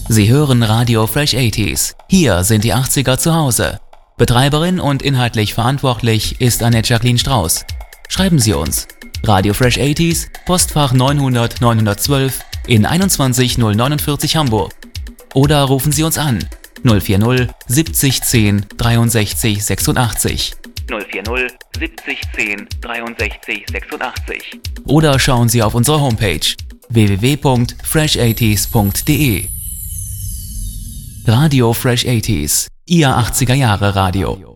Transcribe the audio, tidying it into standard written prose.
Sie hören Radio Fresh 80s. Hier sind die 80er zu Hause. Betreiberin und inhaltlich verantwortlich ist Annette Jacqueline Strauß. Schreiben Sie uns. Radio Fresh 80s, Postfach 900 912 in 21049 Hamburg. Oder rufen Sie uns an 040 70 10 63 86. 040 70 10 63 86. Oder schauen Sie auf unsere Homepage www.fresh80s.de. Radio Fresh 80s, Ihr 80er Jahre Radio.